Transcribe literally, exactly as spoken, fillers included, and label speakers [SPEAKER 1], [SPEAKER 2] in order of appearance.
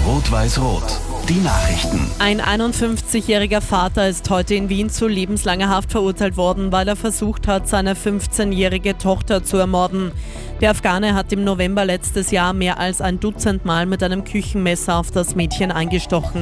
[SPEAKER 1] Rot-Weiß-Rot, die Nachrichten.
[SPEAKER 2] Ein einundfünfzigjähriger Vater ist heute in Wien zu lebenslanger Haft verurteilt worden, weil er versucht hat, seine fünfzehnjährige Tochter zu ermorden. Der Afghane hat im November letztes Jahr mehr als ein Dutzend Mal mit einem Küchenmesser auf das Mädchen eingestochen.